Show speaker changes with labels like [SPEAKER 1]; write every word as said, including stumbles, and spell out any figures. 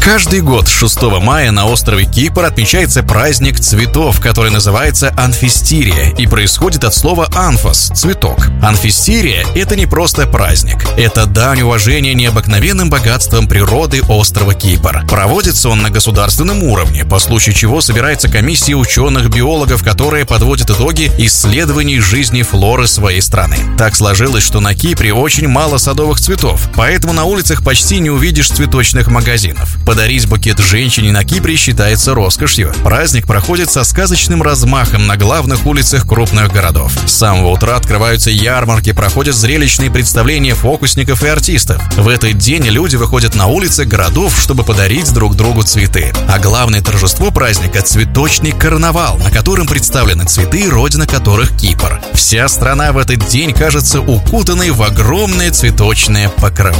[SPEAKER 1] Каждый год шестого мая на острове Кипр отмечается праздник цветов, который называется Анфистирия и происходит от слова «анфос» — цветок. Анфистирия — это не просто праздник, это дань уважения необыкновенным богатствам природы острова Кипр. Проводится он на государственном уровне, по случаю чего собирается комиссия ученых-биологов, которые подводят итоги исследований жизни флоры своей страны. Так сложилось, что на Кипре очень мало садовых цветов, поэтому на улицах почти не увидишь цветочных магазинов. Подарить букет женщине на Кипре считается роскошью. Праздник проходит со сказочным размахом на главных улицах крупных городов. С самого утра открываются ярмарки, проходят зрелищные представления фокусников и артистов. В этот день люди выходят на улицы городов, чтобы подарить друг другу цветы. А главное торжество праздника — цветочный карнавал, на котором представлены цветы, родина которых Кипр. Вся страна в этот день кажется укутанной в огромное цветочное покрывало.